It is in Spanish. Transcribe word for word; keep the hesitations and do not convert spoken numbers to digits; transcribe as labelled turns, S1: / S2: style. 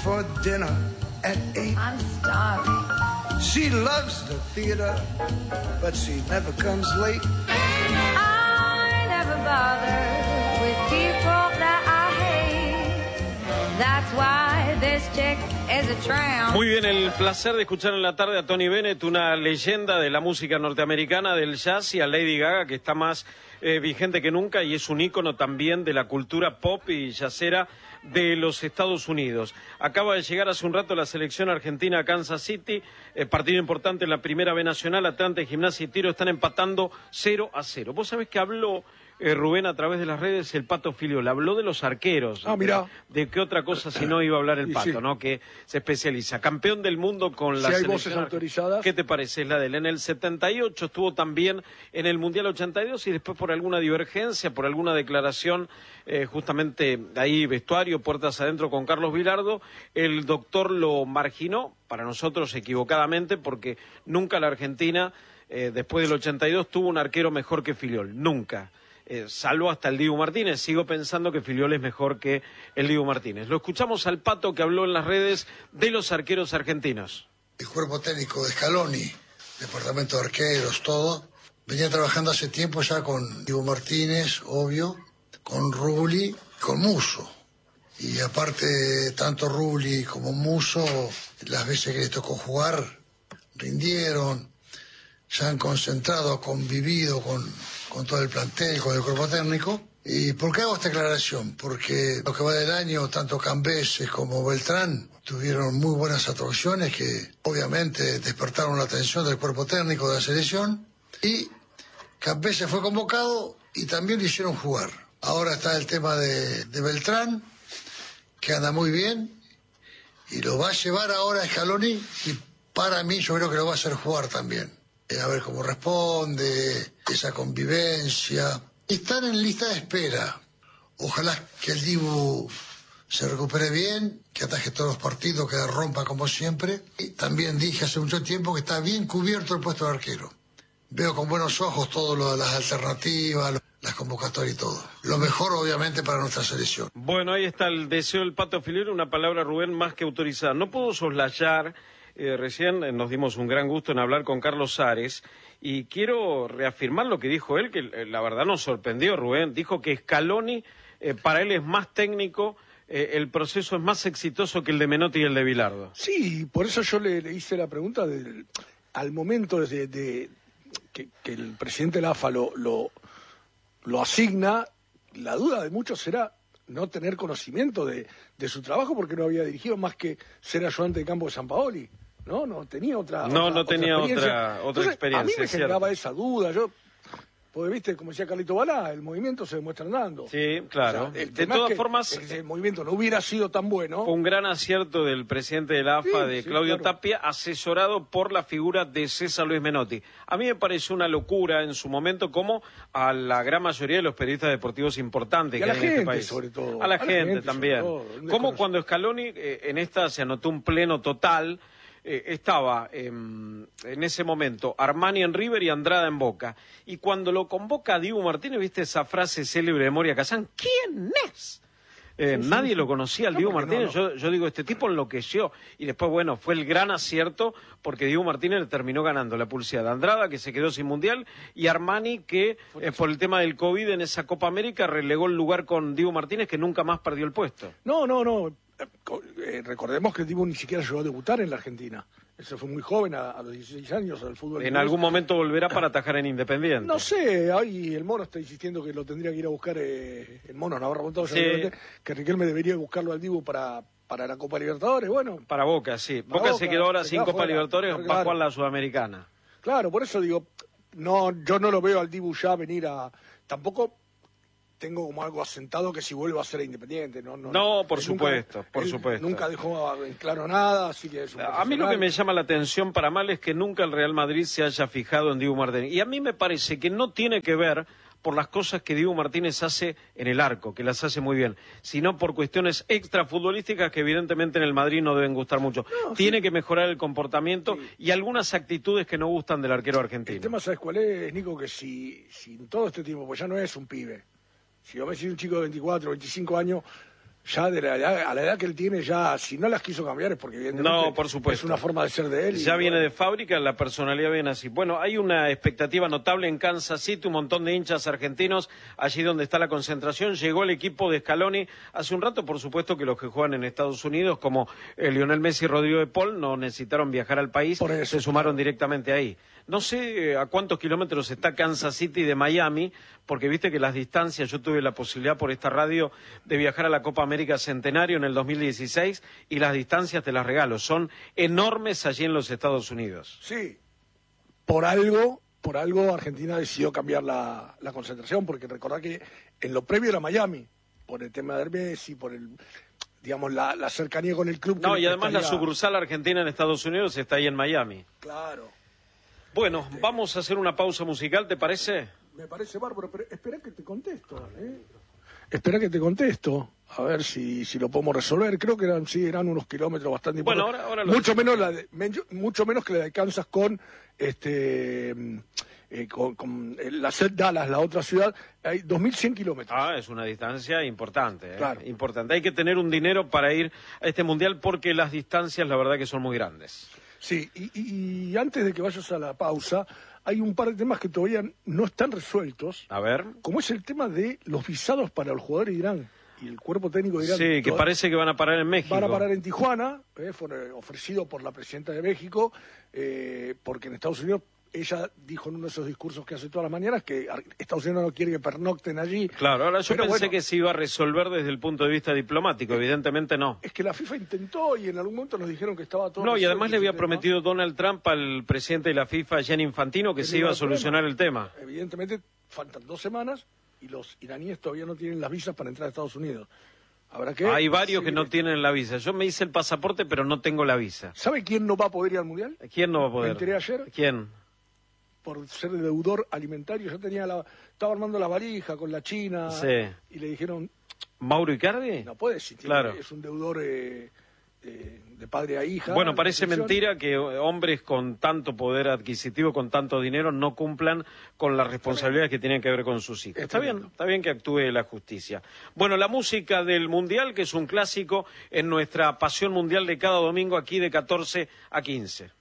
S1: for dinner at eight.
S2: I'm starving.
S1: She loves the theater, but she never comes late.
S2: I never bother with people that I hate. That's why this chick is a tramp.
S3: Muy bien, el placer de escuchar en la tarde a Tony Bennett, una leyenda de la música norteamericana, del jazz, y a Lady Gaga, que está más eh, vigente que nunca y es un ícono también de la cultura pop y jazzera de los Estados Unidos. Acaba de llegar hace un rato la selección argentina a Kansas City, eh, partido importante en la Primera B Nacional. Atlanta y Gimnasia y Tiro están empatando cero a cero. Vos sabés que habló eh, Rubén a través de las redes, el Pato Filiol, habló de los arqueros.
S4: Ah, mirá.
S3: De, de qué otra cosa si no iba a hablar el Pato, sí, ¿no? Que se especializa. Campeón del mundo con la
S4: si hay
S3: selección.
S4: voces autorizadas.
S3: ¿Qué te parece? Es la de él. En el setenta y ocho estuvo también en el Mundial ochenta y dos y después por alguna divergencia, por alguna declaración, eh, justamente ahí vestuario, puertas adentro con Carlos Vilardo, el doctor lo marginó, para nosotros equivocadamente, porque nunca la Argentina, eh, después del ochenta y dos, tuvo un arquero mejor que Filiol. Nunca. Eh, salvo hasta el Dibu Martínez. Sigo pensando que Filiol es mejor que el Dibu Martínez. Lo escuchamos al Pato, que habló en las redes de los arqueros argentinos.
S5: El cuerpo técnico de Scaloni, departamento de arqueros, todo, venía trabajando hace tiempo ya con Dibu Martínez, obvio, con Rulli, con Musso. Y aparte, tanto Rulli como Musso, las veces que les tocó jugar, rindieron, ya han concentrado, convivido con, con todo el plantel, con el cuerpo técnico. ¿Y por qué hago esta aclaración? Porque lo que va del año, tanto Cambeses como Beltrán tuvieron muy buenas actuaciones que obviamente despertaron la atención del cuerpo técnico de la selección. Y Cambeses fue convocado y también lo hicieron jugar. Ahora está el tema de, de Beltrán, que anda muy bien, y lo va a llevar ahora a Scaloni, y para mí yo creo que lo va a hacer jugar también. Eh, a ver cómo responde, esa convivencia. Están en lista de espera. Ojalá que el Dibu se recupere bien, que ataje todos los partidos, que la rompa como siempre. Y también dije hace mucho tiempo que está bien cubierto el puesto de arquero. Veo con buenos ojos todo lo de las alternativas, las convocatorias y todo. Lo mejor, obviamente, para nuestra selección.
S3: Bueno, ahí está el deseo del Pato Filiol, una palabra, Rubén, más que autorizada. No puedo soslayar, eh, recién eh, nos dimos un gran gusto en hablar con Carlos Sares, y quiero reafirmar lo que dijo él, que eh, la verdad nos sorprendió, Rubén. Dijo que Scaloni, eh, para él es más técnico, eh, el proceso es más exitoso que el de Menotti y el de Bilardo.
S4: Sí, por eso yo le, le hice la pregunta del, al momento de... de Que, que el presidente de la A F A lo, lo, lo asigna, la duda de muchos será no tener conocimiento de, de su trabajo, porque no había dirigido más que ser ayudante de campo de Sampaoli, ¿no? No tenía otra
S3: No,
S4: otra,
S3: no tenía
S4: otra experiencia.
S3: otra, otra
S4: Entonces,
S3: experiencia.
S4: a mí me
S3: es
S4: generaba
S3: cierto.
S4: esa duda, yo... Porque, viste, como decía Carlito Balá, el movimiento se demuestra andando.
S3: Sí, claro.
S4: O sea, el
S3: de
S4: tema
S3: todas
S4: es que,
S3: formas,
S4: es que el movimiento no hubiera sido tan bueno.
S3: fue un gran acierto del presidente de la A F A,
S4: Sí,
S3: de
S4: sí,
S3: Claudio
S4: claro.
S3: Tapia, asesorado por la figura de César Luis Menotti. A mí me pareció una locura en su momento, como a la gran mayoría de los periodistas deportivos importantes
S4: Y a
S3: que
S4: la
S3: hay en este
S4: gente,
S3: país.
S4: sobre todo.
S3: A la
S4: A la
S3: gente,
S4: gente,
S3: también.
S4: sobre todo. Un
S3: Como
S4: desconocido.
S3: cuando Scaloni, eh, en esta se anotó un pleno total, eh, estaba eh, en ese momento Armani en River y Andrada en Boca. Y cuando lo convoca Dibu Martínez, viste esa frase célebre de Moria Kazán, ¿quién es? Eh,
S4: Sí, sí,
S3: nadie
S4: sí.
S3: lo conocía al
S4: No,
S3: Dibu
S4: porque
S3: Martínez.
S4: no, no.
S3: Yo, yo digo, este tipo enloqueció. Y después, bueno, fue el gran acierto, porque Dibu Martínez le terminó ganando la pulsada de Andrada, que se quedó sin mundial, y Armani, que eh, por el tema del COVID en esa Copa América relegó el lugar con Dibu Martínez, que nunca más perdió el puesto.
S4: No, no, no. Eh, recordemos que el Dibu ni siquiera llegó a debutar en la Argentina. Él se fue muy joven, a, a los dieciséis años, al fútbol.
S3: En
S4: inglés.
S3: algún momento volverá para atajar en Independiente.
S4: No sé, ahí el Mono está insistiendo que lo tendría que ir a buscar, eh, el Mono Navarro Montado,
S3: Sí.
S4: seguramente, que Riquelme debería buscarlo al Dibu para, para la Copa Libertadores. Bueno,
S3: Para Boca, sí.
S4: Para
S3: Boca,
S4: Boca,
S3: se quedó ahora
S4: se
S3: sin
S4: queda
S3: Copa
S4: fuera.
S3: Libertadores, va a
S4: Claro.
S3: jugar la Sudamericana.
S4: claro, por eso digo, no, yo no lo veo al Dibu ya venir a... Tampoco tengo como algo asentado que si vuelve a ser Independiente. No, no,
S3: No, por
S4: él
S3: supuesto, por
S4: él
S3: supuesto.
S4: Nunca dejó en claro nada, así que es un
S3: A mí lo que me llama la atención para mal es que nunca el Real Madrid se haya fijado en Dibu Martínez. Y a mí me parece que no tiene que ver por las cosas que Dibu Martínez hace en el arco, que las hace muy bien, sino por cuestiones extrafutbolísticas que evidentemente en el Madrid no deben gustar mucho.
S4: No,
S3: tiene
S4: sí.
S3: que mejorar el comportamiento
S4: Sí.
S3: y algunas actitudes que no gustan del arquero argentino.
S4: El tema, ¿sabes cuál es, Nico? Que si, si en todo este tiempo, pues ya no es un pibe. Si yo me decís un chico de veinticuatro, veinticinco años, ya de la edad, a la edad que él tiene, ya si no las quiso cambiar es porque evidentemente
S3: No, por supuesto.
S4: es una forma de ser de él.
S3: Ya
S4: y,
S3: viene
S4: bueno,
S3: de fábrica, la personalidad viene así. Bueno, hay una expectativa notable en Kansas City, un montón de hinchas argentinos, allí donde está la concentración. Llegó el equipo de Scaloni hace un rato, por supuesto que los que juegan en Estados Unidos, como eh, Lionel Messi y Rodrigo de Paul, no necesitaron viajar al país,
S4: Por eso,
S3: se sumaron directamente ahí. No sé eh, a cuántos kilómetros está Kansas City de Miami, porque viste que las distancias, yo tuve la posibilidad por esta radio de viajar a la Copa América Centenario en el dos mil dieciséis y las distancias te las regalo, son enormes allí en los Estados Unidos.
S4: Sí, por algo, por algo Argentina decidió cambiar la, la concentración, porque recordá que en lo previo era Miami, por el tema de Messi, por el, digamos, la, la cercanía con el club.
S3: No,
S4: que
S3: y además
S4: estaría...
S3: la sucursal argentina en Estados Unidos está ahí en Miami.
S4: Claro.
S3: Bueno,
S4: Este...
S3: vamos a hacer una pausa musical, ¿te parece?
S4: Me parece bárbaro, pero espera que te contesto, ¿eh? Espera que te contesto, a ver si, si lo podemos resolver. Creo que eran, sí, eran unos kilómetros bastante
S3: Bueno,
S4: importantes.
S3: ahora, ahora lo
S4: mucho menos la de, mucho menos que la de Kansas con este eh, con, con la Set Dallas, la otra ciudad, hay dos mil cien kilómetros.
S3: Ah, es una distancia importante, ¿eh?
S4: Claro.
S3: Importante. Hay que tener un dinero para ir a este mundial porque las distancias, la verdad, que son muy grandes.
S4: Sí, y, y, y antes de que vayas a la pausa, hay un par de temas que todavía no están resueltos.
S3: A ver.
S4: Como es el tema de los visados para los jugadores de Irán y el cuerpo técnico de Irán.
S3: Sí, que parece que van a parar en México.
S4: Van a parar en Tijuana, eh, fue ofrecido por la presidenta de México, eh, porque en Estados Unidos ella dijo en uno de esos discursos que hace todas las mañanas que Estados Unidos no quiere que pernocten allí.
S3: Claro, ahora yo
S4: Pero
S3: pensé
S4: bueno,
S3: que se iba a resolver desde el punto de vista diplomático, evidentemente no.
S4: Es que la FIFA intentó y en algún momento nos dijeron que estaba todo...
S3: No, y además
S4: resuelto,
S3: le había
S4: ¿no?
S3: prometido Donald Trump al presidente de la FIFA, Gianni Infantino, que
S4: Pero
S3: se iba a
S4: no hay
S3: solucionar el tema.
S4: Evidentemente faltan dos semanas y los iraníes todavía no tienen las visas para entrar a Estados Unidos. Habrá que...
S3: Hay varios que
S4: seguir
S3: no
S4: esto.
S3: tienen la visa. Yo me hice el pasaporte, pero no tengo la visa.
S4: ¿Sabe quién no va a poder ir al Mundial?
S3: ¿Quién no va a poder?
S4: Me enteré ayer.
S3: ¿Quién?
S4: Por ser deudor alimentario. Yo tenía la... Estaba armando la valija con la China
S3: Sí.
S4: y le dijeron...
S3: ¿Mauro Icardi?
S4: No puede, si tiene-
S3: Claro.
S4: es un deudor eh, eh, de padre a hija.
S3: Bueno,
S4: de
S3: parece
S4: pensión.
S3: mentira que hombres con tanto poder adquisitivo, con tanto dinero, no cumplan con las responsabilidades que tienen que ver con sus hijos.
S4: Es
S3: Está bien,
S4: tremendo.
S3: está bien que actúe la justicia. Bueno, la música del Mundial, que es un clásico en nuestra pasión mundial de cada domingo aquí de catorce a quince.